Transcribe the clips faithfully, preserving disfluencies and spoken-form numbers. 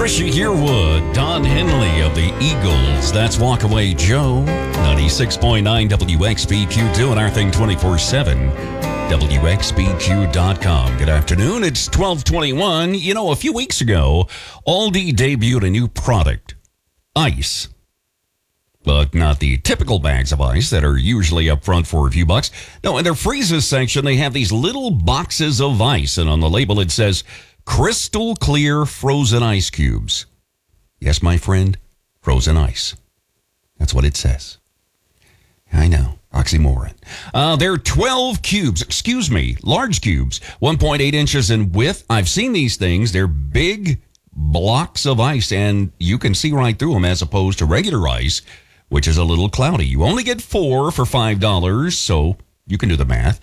Trisha Yearwood, Don Henley of the Eagles. That's Walk Away Joe. ninety-six point nine W X B Q, doing our thing twenty-four seven. W X B Q dot com. Good afternoon. It's twelve twenty-one. You know, a few weeks ago, Aldi debuted a new product, ice. But not the typical bags of ice that are usually up front for a few bucks. No, in their freezers section, they have these little boxes of ice, and on the label it says, crystal clear frozen ice cubes. Yes, my friend, frozen ice. That's what it says. I know, oxymoron. Uh, they're twelve cubes, excuse me, large cubes, one point eight inches in width. I've seen these things. They're big blocks of ice, and you can see right through them as opposed to regular ice, which is a little cloudy. You only get four for five dollars, so you can do the math.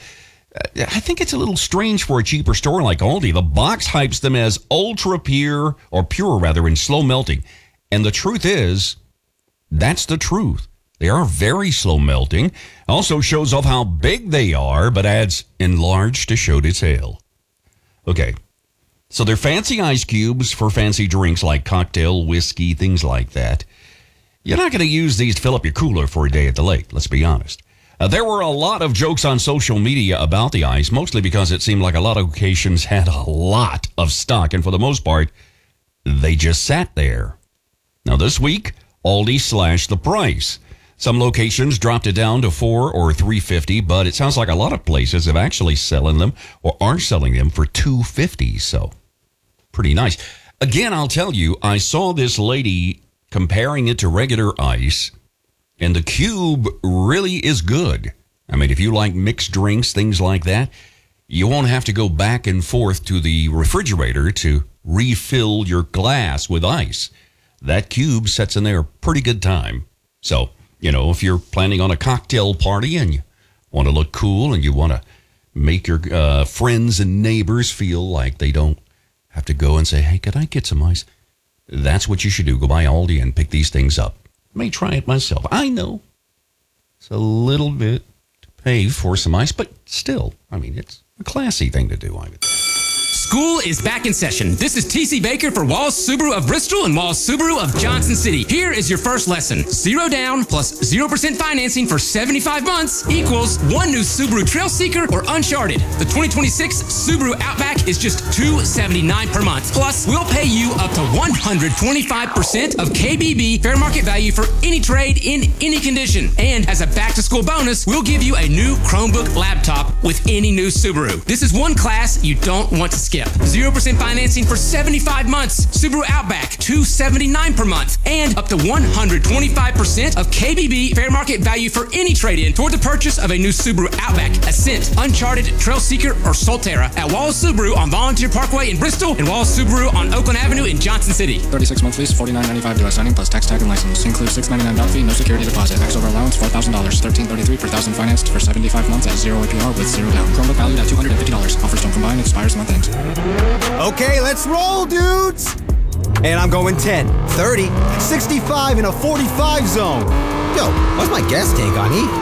I think it's a little strange for a cheaper store like Aldi. The box hypes them as ultra pure, or pure rather, and slow melting. And the truth is, that's the truth. They are very slow melting. Also shows off how big they are, but adds enlarged to show detail. Okay, so they're fancy ice cubes for fancy drinks like cocktail, whiskey, things like that. You're not going to use these to fill up your cooler for a day at the lake, let's be honest. Uh, there were a lot of jokes on social media about the ice, mostly because it seemed like a lot of locations had a lot of stock, and for the most part, they just sat there. Now this week, Aldi slashed the price. Some locations dropped it down to four or three fifty, but it sounds like a lot of places have actually selling them or are selling them for two fifty. So, pretty nice. Again, I'll tell you, I saw this lady comparing it to regular ice, and the cube really is good. I mean, if you like mixed drinks, things like that, you won't have to go back and forth to the refrigerator to refill your glass with ice. That cube sets in there a pretty good time. So, you know, if you're planning on a cocktail party and you want to look cool and you want to make your uh, friends and neighbors feel like they don't have to go and say, hey, could I get some ice? That's what you should do. Go by Aldi and pick these things up. I may try it myself. I know it's a little bit to pay for some ice, but still, I mean, it's a classy thing to do, I would think. School is back in session. This is T C Baker for Walls Subaru of Bristol and Walls Subaru of Johnson City. Here is your first lesson. Zero down plus zero percent financing for seventy-five months equals one new Subaru Trailseeker or Uncharted. The twenty twenty-six Subaru Outback is just two hundred seventy-nine dollars per month. Plus, we'll pay you up to one hundred twenty-five percent of K B B fair market value for any trade in any condition. And as a back-to-school bonus, we'll give you a new Chromebook laptop with any new Subaru. This is one class you don't want to skip. zero percent financing for seventy-five months. Subaru Outback, two hundred seventy-nine dollars per month. And up to one hundred twenty-five percent of K B B fair market value for any trade-in toward the purchase of a new Subaru Outback, Ascent, Uncharted, Trailseeker, or Solterra at Walls Subaru on Volunteer Parkway in Bristol and Walls Subaru on Oakland Avenue in Johnson City. thirty-six month lease, forty-nine ninety-five dealer signing plus tax tag and license. Includes six ninety-nine down fee, no security deposit. Tax over allowance, four thousand dollars. thirteen thirty-three per thousand financed for seventy-five months at zero A P R with zero down. Chromebook valued at two hundred fifty dollars. Offers don't combine, expires month end. Okay, let's roll, dudes! And I'm going ten, thirty, sixty-five in a forty-five zone. Yo, why's my gas tank on E?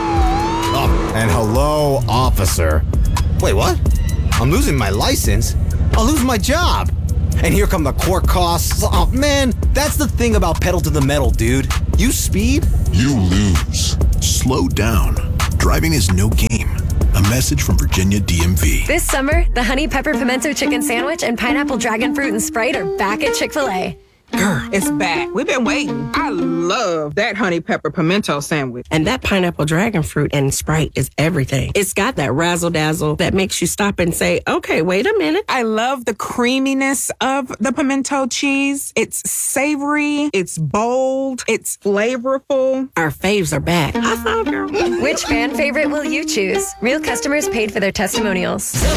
Oh, and hello, officer. Wait, what? I'm losing my license? I'll lose my job. And here come the court costs. Oh, man, that's the thing about pedal to the metal, dude. You speed, you lose. Slow down. Driving is no game. A message from Virginia D M V. This summer, the Honey Pepper Pimento Chicken Sandwich and Pineapple Dragon Fruit and Sprite are back at Chick-fil-A. Girl, it's back. We've been waiting. I love that honey pepper pimento sandwich. And that pineapple dragon fruit and Sprite is everything. It's got that razzle dazzle that makes you stop and say, okay, wait a minute. I love the creaminess of the pimento cheese. It's savory. It's bold. It's flavorful. Our faves are back. I thought, girl. Which fan favorite will you choose? Real customers paid for their testimonials.